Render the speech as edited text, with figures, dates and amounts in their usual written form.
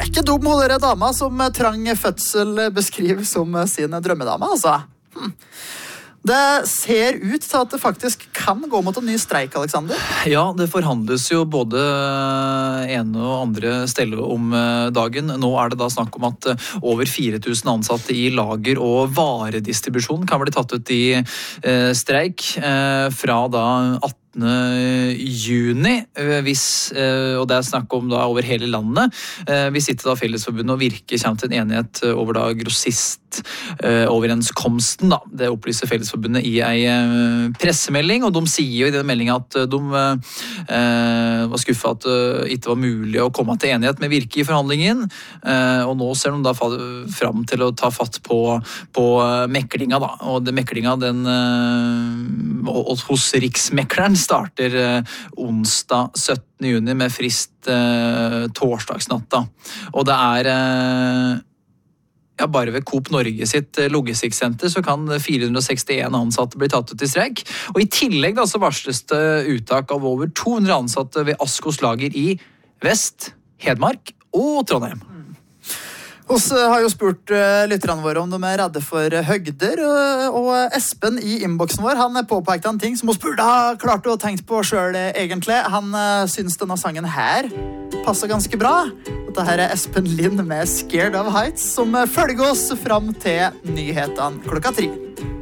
ikke dum hun der dama som trang fødsel beskriver som sin drømmedame, altså. Det ser ut til at det faktisk kan gå mot en ny streik, Alexander. Ja, det forhandles jo både ene og andre steder om dagen. Nå det da snakk om at over 4000 ansatte i lager- og varedistribusjon kan bli tatt ut i streik fra da 18. juni, og det snakk om da over hele landet. Hvis ikke da Fellesforbundet og Virke kommer til en enighet over da grossist-overenskomsten da. Det opplyser Fellesforbundet i en pressemelding, og de sier jo i den meldingen at de var skuffet at det ikke var mulig å komme til enighet med Virke i forhandlingen, og nå ser de da fram til å ta fatt på meklinga da, og det meklinga den hos Riksmekleren starter onsdag 17. juni med frist torsdagsnatta. Og det ja, bare ved Coop Norge sitt logistikksenter så kan 461 ansatte bli tatt ut i streik. Og i tillegg da så varsles det uttak av over 200 ansatte ved Askos lager i Vest, Hedmark og Trondheim. Vi har jo spurt lytterne våre om de redde for høgder, og Espen i innboksen vår, han påpekte en ting som vi burde ha klart å tenkt på selv egentlig. Han synes denne sangen her passer ganske bra. Dette her Espen Lind med Scared of Heights, som følger oss fram til nyhetene klokka 3.